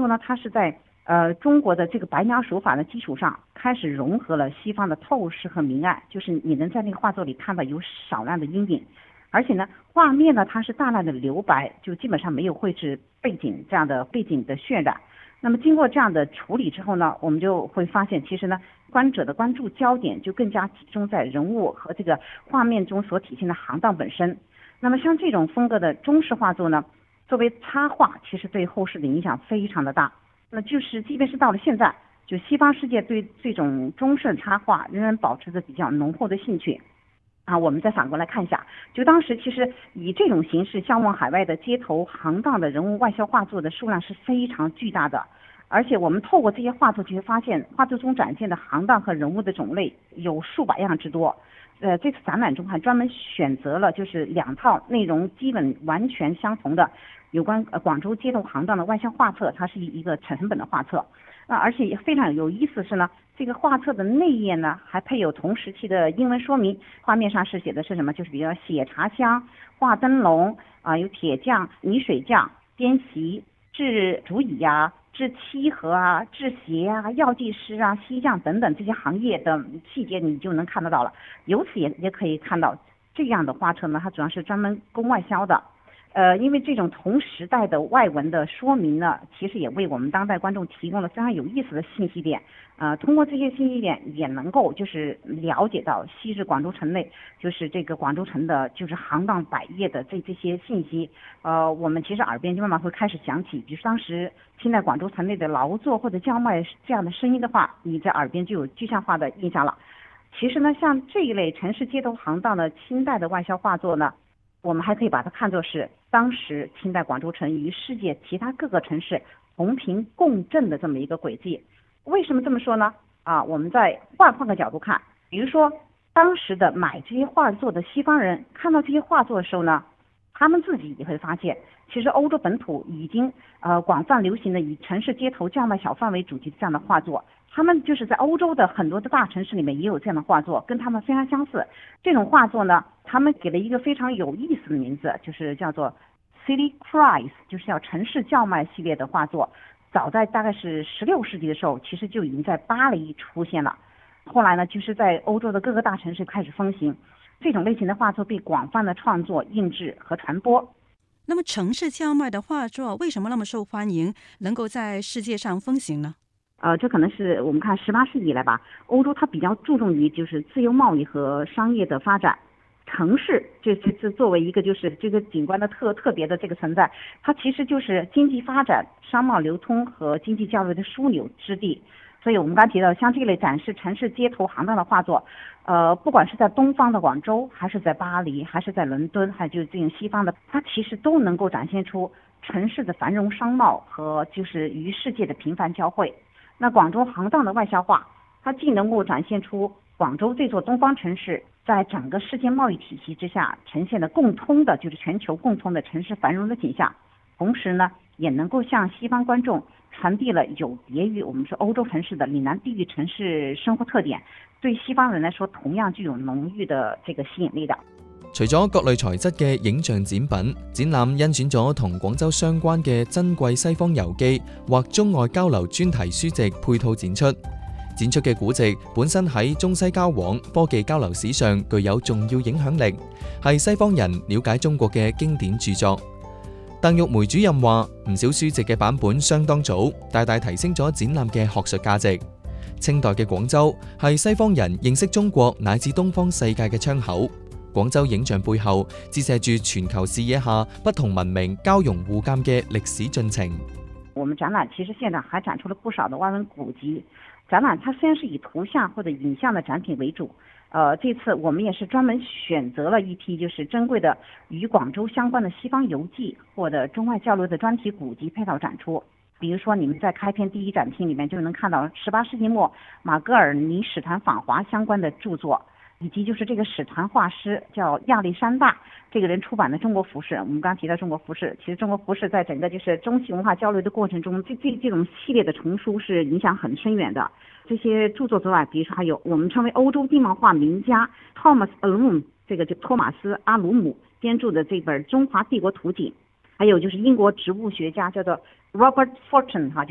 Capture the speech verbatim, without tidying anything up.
作呢，它是在呃中国的这个白描手法的基础上，开始融合了西方的透视和明暗，就是你能在那个画作里看到有少量的阴影，而且呢，画面呢它是大量的留白，就基本上没有绘制背景这样的背景的渲染。那么经过这样的处理之后呢，我们就会发现，其实呢，观者的关注焦点就更加集中在人物和这个画面中所体现的行当本身。那么像这种风格的中式画作呢，作为插画，其实对后世的影响非常的大。那就是即便是到了现在，就西方世界对这种中式插画仍然保持着比较浓厚的兴趣。啊，我们再反过来看一下，就当时其实以这种形式向往海外的街头行当的人物外销画作的数量是非常巨大的，而且我们透过这些画作就会发现，画作中展现的行当和人物的种类有数百样之多。呃，这次展览中还专门选择了就是两套内容基本完全相同的有关呃广州街头行当的外销画册，它是一个成本的画册。啊，而且也非常有意思是呢，这个画册的内页呢还配有同时期的英文说明，画面上是写的是什么？就是比如写茶香、画灯笼啊，有铁匠、泥水匠、编席、制竹椅呀、制漆盒啊、制鞋啊、药剂师啊、锡匠等等这些行业的细节，你就能看得到了。由此也也可以看到，这样的画册呢，它主要是专门供外销的。呃，因为这种同时代的外文的说明呢，其实也为我们当代观众提供了非常有意思的信息点。呃，通过这些信息点，也能够就是了解到昔日广州城内就是这个广州城的就是行当百业的这这些信息。呃，我们其实耳边就慢慢会开始响起，比如当时听在广州城内的劳作或者叫卖这样的声音的话，你在耳边就有具象化的印象了。其实呢，像这一类城市街头行当的清代的外销画作呢，我们还可以把它看作是当时清代广州城与世界其他各个城市同频共振的这么一个轨迹。为什么这么说呢？啊，我们再换换个角度看，比如说当时的买这些画作的西方人看到这些画作的时候呢，他们自己也会发现，其实欧洲本土已经呃广泛流行的以城市街头叫卖小贩为主题的这样的画作。他们就是在欧洲的很多的大城市里面也有这样的画作，跟他们非常相似。这种画作呢，他们给了一个非常有意思的名字，就是叫做 City Cries， 就是叫城市叫卖系列的画作。早在大概是十六世纪的时候，其实就已经在巴黎出现了。后来呢，就是在欧洲的各个大城市开始风行，这种类型的画作被广泛的创作、印制和传播。 那么城市叫卖的画作为什么那么受欢迎，能够在世界上风行呢？ 呃，这可能是我们看十八世纪以来吧，欧洲它比较注重于就是自由贸易和商业的发展。城市这这这作为一个就是这个景观的特特别的这个存在，它其实就是经济发展、商贸流通和经济交流的枢纽之地。所以我们刚提到，像这类展示城市街头行当的画作，呃，不管是在东方的广州，还是在巴黎，还是在伦敦，还有就是这种西方的，它其实都能够展现出城市的繁荣商贸和就是与世界的频繁交汇。那广州行当的外销画，它既能够展现出广州这座东方城市在整个世界贸易体系之下呈现的共通的就是全球共通的城市繁荣的景象，同时呢，也能够向西方观众传递了有别于我们说欧洲城市的岭南地域城市生活特點，對西方人來說同樣具有濃郁的這個吸引力的。 除咗各類材質嘅影像展品，展覽甄選咗同廣州相關嘅珍貴西方遊記或中外交流專題書籍配套展出。展出嘅古籍本身喺中西交往、科技交流史上具有重要影響力，係西方人了解中國嘅經典著作。鄧玉梅主任話：唔少書籍嘅版本相當早，大大提升咗展覽嘅學術價值。清代嘅廣州係西方人認識中國乃至東方世界嘅窗口。廣州影像背後折射住全球視野下不同文明交融互鑑嘅歷史進程。 我們展覽其實現場還展出了不少的外文古籍。展覽它雖然是以圖像或者影像的展品為主，呃，這次我們也是專門選擇了一批就是珍貴的與廣州相關的西方遊記或者中外交流的專題古籍配套展出。比如說你們在開篇第一展廳裡面就能看到十八世紀末馬格爾尼使團訪華相關的著作，以及就是這個使團畫師叫亞歷山大這個人出版的中國服飾。我們剛剛提到中國服飾，其實中國服飾在整個就是中西文化交流的過程中，這這這種系列的叢書是影響很深遠的。這些著作之外，比如說還有我們稱為歐洲地貌畫名家 Thomas Alum， 這個就托馬斯阿魯姆編著的這本《中華帝國圖景》，還有就是英國植物學家叫做 Robert Fortune 哈。